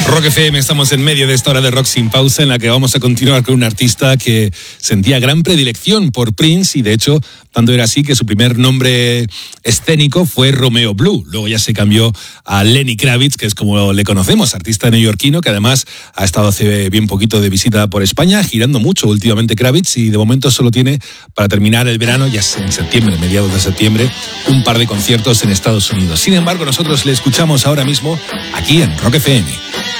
Rock FM, estamos en medio de esta hora de Rock Sin Pausa, en la que vamos a continuar con un artista que sentía gran predilección por Prince, y de hecho, tanto era así que su primer nombre escénico fue Romeo Blue. Luego ya se cambió a Lenny Kravitz, que es como le conocemos, artista neoyorquino, que además ha estado hace bien poquito de visita por España, girando mucho últimamente Kravitz, y de momento solo tiene, para terminar el verano, ya en septiembre, mediados de septiembre, un par de conciertos en Estados Unidos. Sin embargo, nosotros le escuchamos ahora mismo aquí en Rock FM.